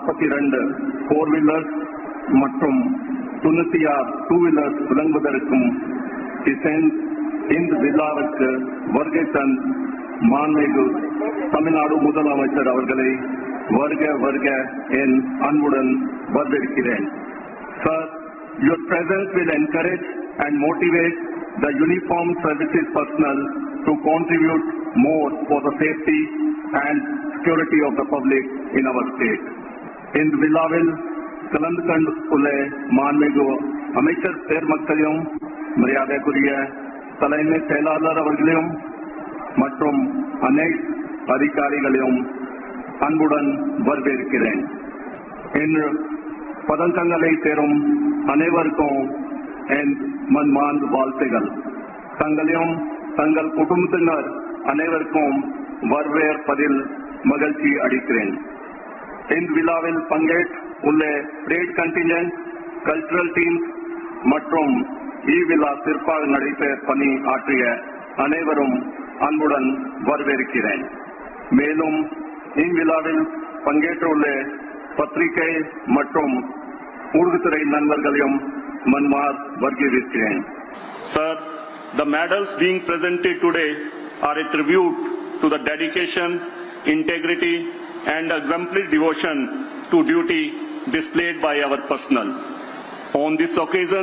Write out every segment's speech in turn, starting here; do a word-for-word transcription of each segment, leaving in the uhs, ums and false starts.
நாற்பத்தி இரண்டு போர் வீலர்ஸ் மற்றும் தொண்ணூத்தி ஆறு டூ வீலர்ஸ் வழங்குவதற்கும் இந்த விழாவிற்கு வருகை தன் மாண்புமிகு தமிழ்நாடு முதலமைச்சர் அவர்களை வருக வருக என் அன்புடன் வரவேற்கிறேன். Sir, your presence will encourage and motivate the uniformed services personnel to contribute more for the safety and security of the public in our state. இந்த விழாவில் கலந்து கொண்டுள்ள மாண்புமிகு அமைச்சர் பெருமக்களையும் மரியாதைக்குரிய தலைமை செயலாளர் அவர்களையும் மற்றும் அனைத்து அதிகாரிகளையும் அன்புடன் வரவேற்கிறேன். இன்று பதக்கங்களை பெறும் அனைவருக்கும் என் மன்மார்ந்த வாழ்த்துகள். தங்களையும் தங்கள் குடும்பத்தினர் அனைவருக்கும் வரவேற்பதில் மகிழ்ச்சி அடைகிறேன். இந்த விழாவில் பங்கேற்றுள்ள ரேட் கண்டிஞ்சன்ட், கல்ச்சுரல் டீம் மற்றும் இவ்விழா சிறப்பாக நடைபெற பணி ஆற்றிய அனைவரும் அன்புடன் வரவேற்கிறேன். மேலும் இவ்விழாவில் பங்கேற்றுள்ள பத்திரிகை மற்றும் ஊடகத்துறை நண்பர்களையும் மன்மார் வரவேற்கிறேன். Sir, the medals being presented today are a tribute to the dedication, integrity and exemplary devotion to duty displayed by our personnel. On this occasion,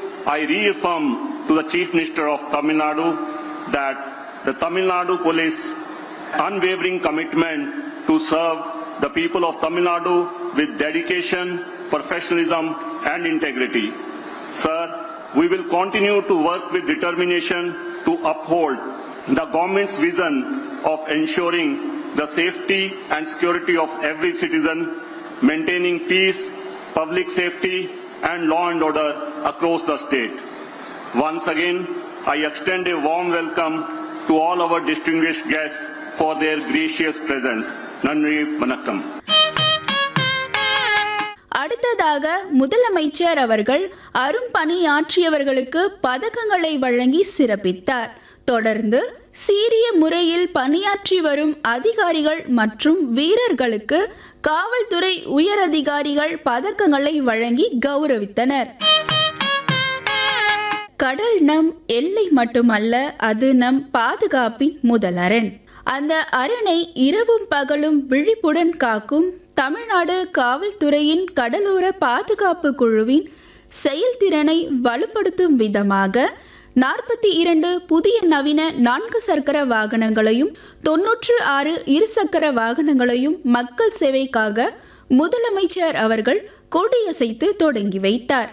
I reaffirm to the Chief Minister of Tamil Nadu that the Tamil Nadu Police unwavering commitment to serve the people of Tamil Nadu with dedication, professionalism and integrity. Sir, we will continue to work with determination to uphold the government's vision of ensuring the safety and security of every citizen, maintaining peace, public safety and law and order across the state. Once again, I extend a warm welcome to all our distinguished guests for their gracious presence. Nandri Vanakkam. அடுத்ததாக முதலமைச்சர் அவர்கள் அரும்பணியாற்றியவர்களுக்கு பதக்கங்களை வழங்கி சிறப்பித்தார். தொடர்ந்து சீரிய முறையில் பணியாற்றி வரும் அதிகாரிகள் மற்றும் வீரர்களுக்கு காவல்துறை உயரதிகாரிகள் பதக்கங்களை வழங்கி கௌரவித்தனர். கடல் நம் எல்லை மட்டுமல்ல, அது நம் பாதுகாப்பின் முதல் அரண். அந்த அரணை இரவும் பகலும் விழிப்புடன் காக்கும் தமிழ்நாடு காவல்துறையின் கடலோர பாதுகாப்பு குழுவின் செயல்திறனை வலுப்படுத்தும் விதமாக நாற்பத்தி இரண்டு புதிய நவீன நான்கு சக்கர வாகனங்களையும் தொன்னூற்று ஆறு இருசக்கர வாகனங்களையும் மக்கள் சேவைக்காக முதலமைச்சர் அவர்கள் கொடியசைத்து தொடங்கி வைத்தார்.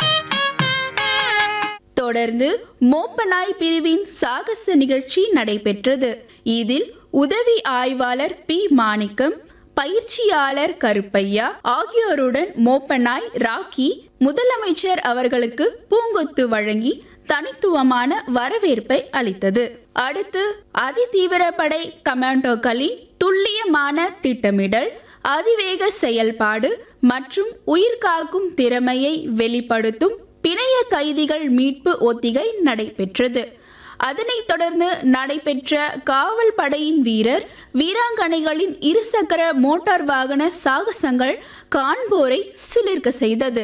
தொடர்ந்து மோப்பநாய் பிரிவின் சாகச நிகழ்ச்சி நடைபெற்றது. இதில் உதவி ஆய்வாளர் பி மாணிக்கம், பயிற்சியாளர் கருப்பையா ஆகியோருடன் மோப்பநாய் ராக்கி முதலமைச்சர் அவர்களுக்கு பூங்கொத்து வழங்கி தனித்துவமான வரவேற்பை அளித்தது. அடுத்து அதிதீவிர படை கமாண்டோக்களின் துல்லியமான திட்டமிடல், அதிவேக செயல்பாடு மற்றும் உயிர்காக்கும் திறமையை வெளிப்படுத்தும் பிணைய கைதிகள் மீட்பு ஒத்திகை நடைபெற்றது. அதனைத் தொடர்ந்து நடைபெற்ற காவல் படையின் வீரர் வீராங்கனைகளின் இருசக்கர மோட்டார் வாகன சாகசங்கள் காண்போரை சிலிர்க்க செய்தது.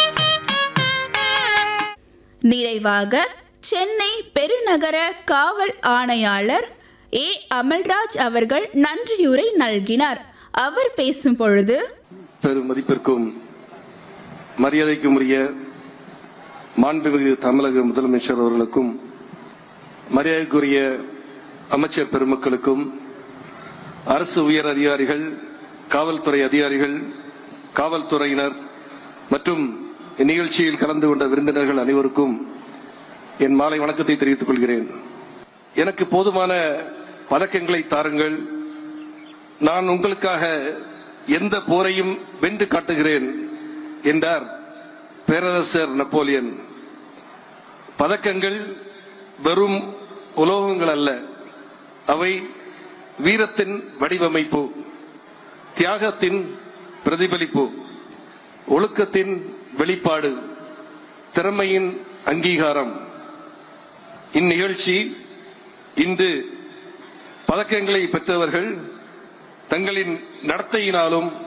நிறைவாக சென்னை பெருநகர காவல் ஆணையாளர் ஏ அமல்ராஜ் அவர்கள் நன்றியுரை நல்கினார். அவர் பேசும் பொழுது, பெருமதிப்பிற்கும் மரியாதைக்கும் உரிய மாண்புமிகு தமிழக முதலமைச்சர் அவர்களுக்கும் மரியாதைக்குரிய அமைச்சர் பெருமக்களுக்கும் அரசு உயர் அதிகாரிகள், காவல்துறை அதிகாரிகள், காவல்துறையினர் மற்றும் இந்நிகழ்ச்சியில் கலந்து கொண்ட விருந்தினர்கள் அனைவருக்கும் என் மாலை வணக்கத்தை தெரிவித்துக் கொள்கிறேன். எனக்கு போதுமான பதக்கங்களை தாருங்கள், நான் உங்களுக்காக எந்த போரையும் வென்று காட்டுகிறேன் என்றார் பேரரசர் நெப்போலியன். பதக்கங்கள் வெறும் உலோகங்கள் அல்ல, அவை வீரத்தின் வடிவமைப்பு, தியாகத்தின் பிரதிபலிப்பு, ஒழுக்கத்தின் வெளிப்பாடு, திறமையின் அங்கீகாரம். இந்நிகழ்ச்சி இன்று பதக்கங்களை பெற்றவர்கள் தங்களின் நடத்தையினாலும்